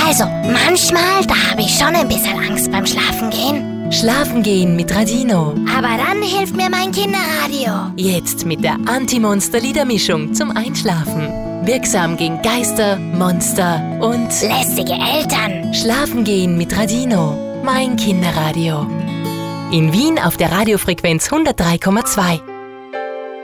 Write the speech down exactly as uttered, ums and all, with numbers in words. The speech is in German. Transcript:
Also, manchmal, da habe ich schon ein bisschen Angst beim Schlafengehen. Schlafen gehen mit Radino. Aber dann hilft mir mein Kinderradio. Jetzt mit der Anti-Monster-Liedermischung zum Einschlafen. Wirksam gegen Geister, Monster und Lästige Eltern. Schlafen gehen mit Radino. Mein Kinderradio. In Wien auf der Radiofrequenz hundertdrei Komma zwei.